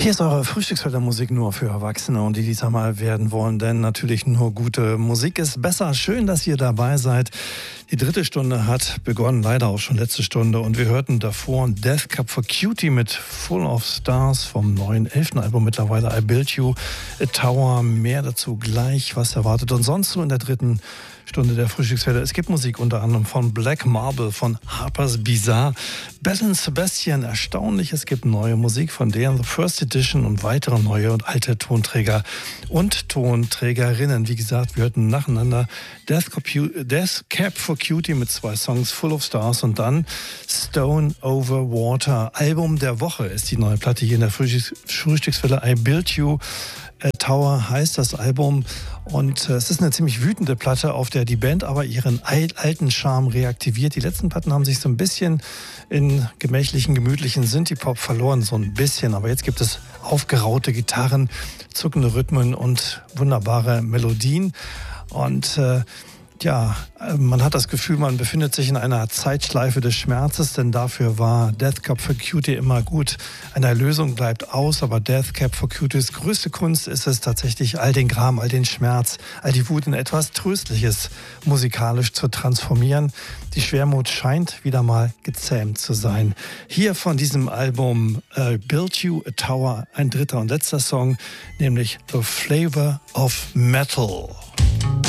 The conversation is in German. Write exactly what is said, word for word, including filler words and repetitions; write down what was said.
Hier ist eure Frühstücksfiltermusik nur für Erwachsene und die dieser mal werden wollen, denn natürlich nur gute Musik ist besser. Schön, dass ihr dabei seid. Die dritte Stunde hat begonnen, leider auch schon letzte Stunde, und wir hörten davor Death Cab for Cutie mit Full of Stars vom neuen elften Album mittlerweile, I Built You a Tower. Mehr dazu gleich, was erwartet uns sonst so in der dritten Stunde der Frühstücksfilter. Es gibt Musik unter anderem von Black Marble, von Harper's Bizarre, Belle and Sebastian, erstaunlich. Es gibt neue Musik von deren The First Edition und weitere neue und alte Tonträger und Tonträgerinnen. Wie gesagt, wir hörten nacheinander Death, Death Cab for Cutie mit zwei Songs, Full of Stars, und dann Stone Over Water. Album der Woche ist die neue Platte hier in der Frühstücksfilter. I Built You a Tower heißt das Album, und äh, es ist eine ziemlich wütende Platte, auf der die Band aber ihren alten Charme reaktiviert. Die letzten Platten haben sich so ein bisschen in gemächlichen, gemütlichen Synthie-Pop verloren, so ein bisschen. Aber jetzt gibt es aufgeraute Gitarren, zuckende Rhythmen und wunderbare Melodien. Und äh, ja, man hat das Gefühl, man befindet sich in einer Zeitschleife des Schmerzes, denn dafür war Death Cab for Cutie immer gut. Eine Erlösung bleibt aus, aber Death Cab for Cuties größte Kunst ist es tatsächlich, all den Gram, all den Schmerz, all die Wut in etwas Tröstliches musikalisch zu transformieren. Die Schwermut scheint wieder mal gezähmt zu sein. Hier von diesem Album uh, Built You a Tower, ein dritter und letzter Song, nämlich The Flavor of Metal.